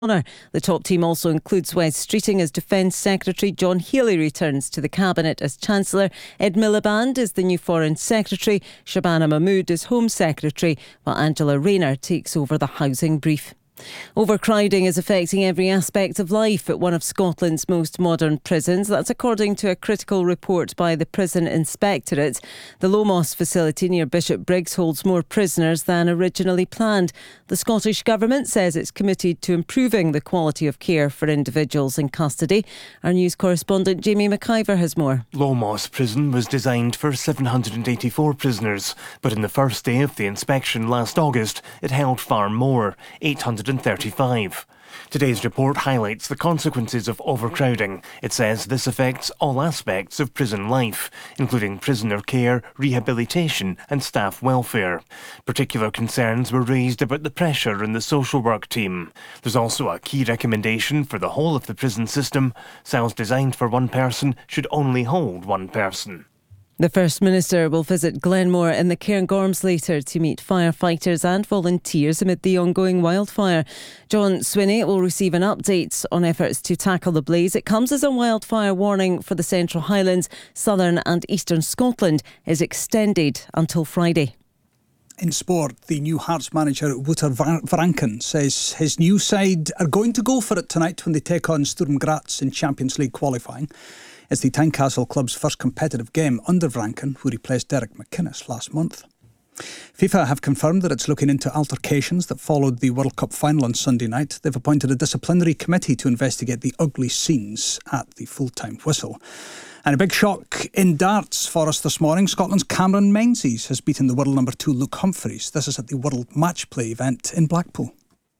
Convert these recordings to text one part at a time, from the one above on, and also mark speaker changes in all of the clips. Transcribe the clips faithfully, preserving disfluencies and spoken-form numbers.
Speaker 1: honour. The top team also includes Wes Streeting as Defence Secretary, John Healey returns to the Cabinet as Chancellor, Ed Miliband is the new Foreign Secretary, Shabana Mahmood is Home Secretary, while Angela Rayner takes over the housing brief. Overcrowding is affecting every aspect of life at one of Scotland's most modern prisons. That's according to a critical report by the Prison Inspectorate. The Lomos facility near Bishopbriggs holds more prisoners than originally planned. The Scottish Government says it's committed to improving the quality of care for individuals in custody. Our news correspondent Jamie McIver has more.
Speaker 2: Lomos Prison was designed for seven hundred eighty-four prisoners, but in the first day of the inspection last August, it held far more, eight hundred thirty-five. Today's report highlights the consequences of overcrowding. It says this affects all aspects of prison life, including prisoner care, rehabilitation and staff welfare. Particular concerns were raised about the pressure in the social work team. There's also a key recommendation for the whole of the prison system. Cells designed for one person should only hold one person.
Speaker 1: The First Minister will visit Glenmore in the Cairngorms later to meet firefighters and volunteers amid the ongoing wildfire. John Swinney will receive an update on efforts to tackle the blaze. It comes as a wildfire warning for the Central Highlands, Southern and Eastern Scotland is extended until Friday.
Speaker 3: In sport, the new Hearts manager Wouter Vranken says his new side are going to go for it tonight when they take on Sturm Graz in Champions League qualifying. It's the Tynecastle club's first competitive game under Vranken, who replaced Derek McInnes last month. FIFA have confirmed that it's looking into altercations that followed the World Cup final on Sunday night. They've appointed a disciplinary committee to investigate the ugly scenes at the full-time whistle. And a big shock in darts for us this morning. Scotland's Cameron Menzies has beaten the world number two Luke Humphries. This is at the World Match Play event in Blackpool.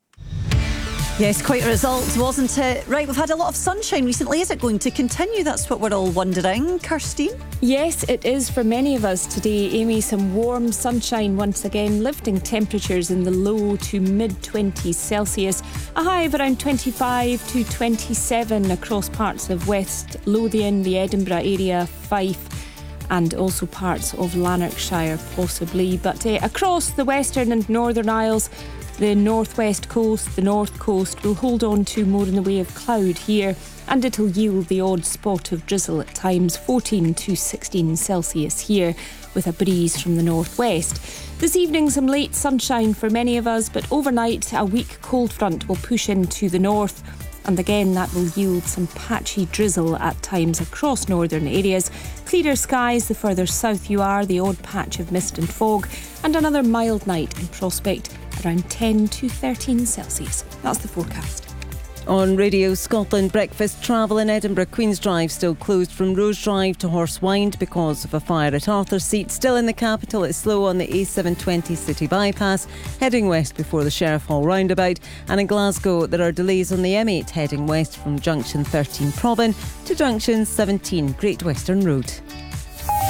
Speaker 4: Yes, quite a result, wasn't it? Right, we've had a lot of sunshine recently. Is it going to continue? That's what we're all wondering. Kirstine?
Speaker 5: Yes, it is for many of us today, Amy. Some warm sunshine once again, lifting temperatures in the low to mid-twenties Celsius. A high of around twenty-five to twenty-seven across parts of West Lothian, the Edinburgh area, Fife, and also parts of Lanarkshire possibly. But uh, across the Western and Northern Isles, the northwest coast, the north coast will hold on to more in the way of cloud here, and it'll yield the odd spot of drizzle at times, fourteen to sixteen Celsius here, with a breeze from the northwest. This evening some late sunshine for many of us, but overnight a weak cold front will push into the north, and again that will yield some patchy drizzle at times across northern areas. Clearer skies the further south you are, the odd patch of mist and fog, and another mild night in prospect, around ten to thirteen Celsius. That's the forecast.
Speaker 1: On Radio Scotland, breakfast travel in Edinburgh Queen's Drive still closed from Rose Drive to Horsewind because of a fire at Arthur Seat. Still in the capital, it's slow on the A seven twenty City Bypass, heading west before the Sheriff Hall roundabout. And in Glasgow, there are delays on the M eight heading west from Junction thirteen Probin to Junction seventeen Great Western Road.